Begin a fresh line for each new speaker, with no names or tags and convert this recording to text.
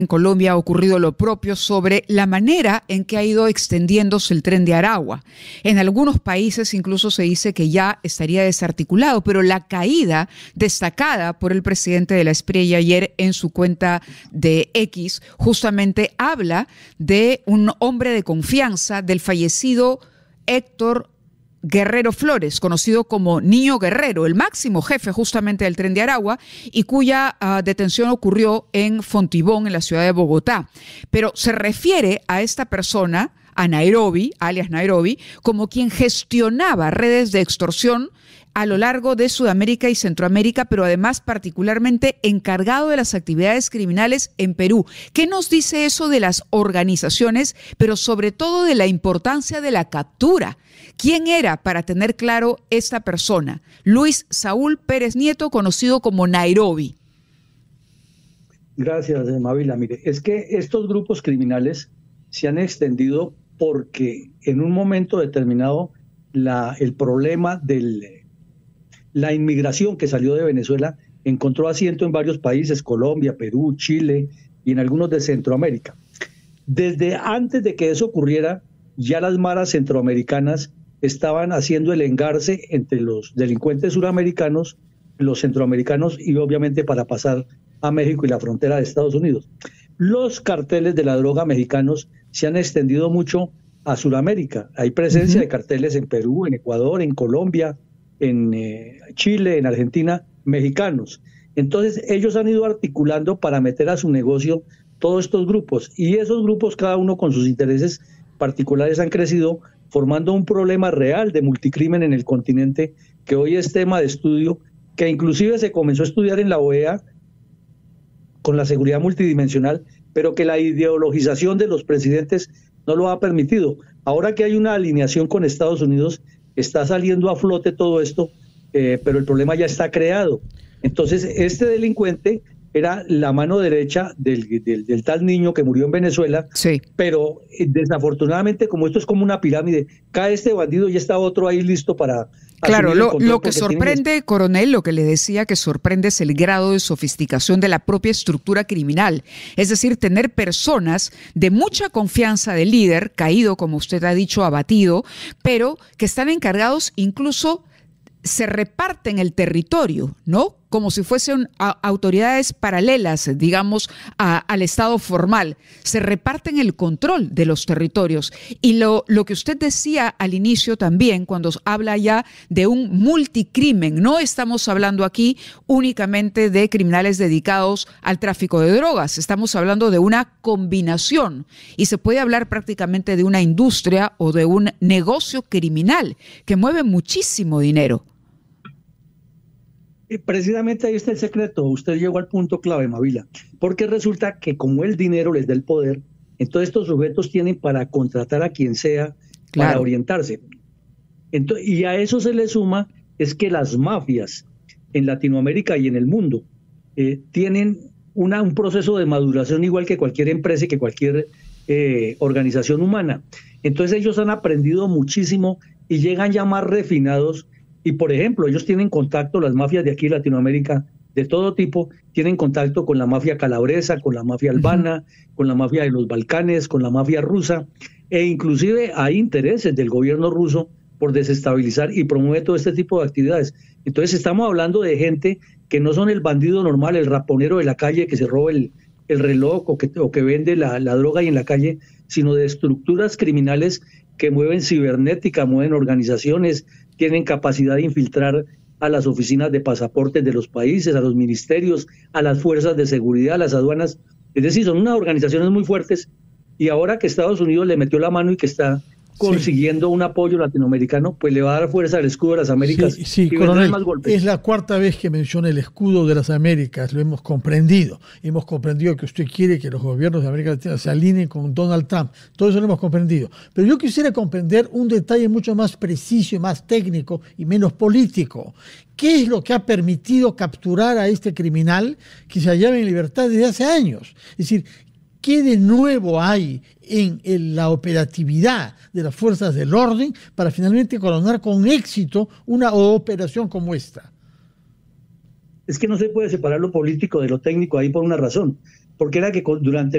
En Colombia ha ocurrido lo propio sobre la manera en que ha ido extendiéndose el Tren de Aragua. En algunos países incluso se dice que ya estaría desarticulado, pero la caída destacada por el presidente de la Espriella ayer en su cuenta de X justamente habla de un hombre de confianza del fallecido Héctor Guerrero Flores, conocido como Niño Guerrero, el máximo jefe justamente del Tren de Aragua y cuya detención ocurrió en Fontibón, en la ciudad de Bogotá. Pero se refiere a esta persona, a Nairobi, alias Nairobi, como quien gestionaba redes de extorsión a lo largo de Sudamérica y Centroamérica, pero además particularmente encargado de las actividades criminales en Perú. ¿Qué nos dice eso de las organizaciones, pero sobre todo de la importancia de la captura? ¿Quién era, para tener claro, esta persona? Luis Saúl Pérez Nieto, conocido como Nairobi.
Gracias, Mávila. Mire, es que estos grupos criminales se han extendido porque en un momento determinado el problema de la inmigración que salió de Venezuela encontró asiento en varios países, Colombia, Perú, Chile y en algunos de Centroamérica. Desde antes de que eso ocurriera, ya las maras centroamericanas estaban haciendo el engarce entre los delincuentes suramericanos, los centroamericanos y obviamente para pasar a México y la frontera de Estados Unidos. Los carteles de la droga mexicanos se han extendido mucho a Sudamérica. Hay presencia de carteles en Perú, en Ecuador, en Colombia, en Chile, en Argentina, mexicanos. Entonces ellos han ido articulando para meter a su negocio todos estos grupos y esos grupos, cada uno con sus intereses particulares, han crecido formando un problema real de multicrimen en el continente que hoy es tema de estudio, que inclusive se comenzó a estudiar en la OEA con la seguridad multidimensional, pero que la ideologización de los presidentes no lo ha permitido. Ahora que hay una alineación con Estados Unidos, está saliendo a flote todo esto, pero el problema ya está creado. Entonces, este delincuente era la mano derecha del tal niño que murió en Venezuela, sí. Pero desafortunadamente, como esto es como una pirámide, cae este bandido y está otro ahí listo para...
Claro, lo que sorprende, coronel, lo que le decía que sorprende es el grado de sofisticación de la propia estructura criminal. Es decir, tener personas de mucha confianza del líder, caído, como usted ha dicho, abatido, pero que están encargados incluso... se reparten el territorio, ¿no? Como si fuesen autoridades paralelas, digamos, al Estado formal. Se reparten el control de los territorios. Y lo que usted decía al inicio también, cuando habla ya de un multicrimen, no estamos hablando aquí únicamente de criminales dedicados al tráfico de drogas, estamos hablando de una combinación. Y se puede hablar prácticamente de una industria o de un negocio criminal que mueve muchísimo dinero.
Precisamente ahí está el secreto. Usted llegó al punto clave, Mávila, porque resulta que como el dinero les da el poder, entonces estos sujetos tienen para contratar a quien sea, claro, para orientarse. Entonces, y a eso se le suma es que las mafias en Latinoamérica y en el mundo tienen un proceso de maduración igual que cualquier empresa y que cualquier organización humana. Entonces ellos han aprendido muchísimo y llegan ya más refinados. Y, por ejemplo, ellos tienen contacto, las mafias de aquí en Latinoamérica, de todo tipo, tienen contacto con la mafia calabresa, con la mafia albana, con la mafia de los Balcanes, con la mafia rusa, e inclusive hay intereses del gobierno ruso por desestabilizar y promueve todo este tipo de actividades. Entonces estamos hablando de gente que no son el bandido normal, el raponero de la calle que se roba el reloj o que vende la droga ahí en la calle, sino de estructuras criminales que mueven cibernética, mueven organizaciones, tienen capacidad de infiltrar a las oficinas de pasaportes de los países, a los ministerios, a las fuerzas de seguridad, a las aduanas. Es decir, son unas organizaciones muy fuertes y ahora que Estados Unidos le metió la mano y que está consiguiendo un apoyo latinoamericano, pues le va a dar fuerza al escudo de las Américas.
Sí, coronel, más golpes. Es la cuarta vez que menciona el escudo de las Américas, lo hemos comprendido. Hemos comprendido que usted quiere que los gobiernos de América Latina se alineen con Donald Trump. Todo eso lo hemos comprendido. Pero yo quisiera comprender un detalle mucho más preciso y más técnico y menos político. ¿Qué es lo que ha permitido capturar a este criminal que se hallaba en libertad desde hace años? Es decir, ¿qué de nuevo hay en la operatividad de las fuerzas del orden para finalmente coronar con éxito una operación como esta?
Es que no se puede separar lo político de lo técnico ahí por una razón, porque era que durante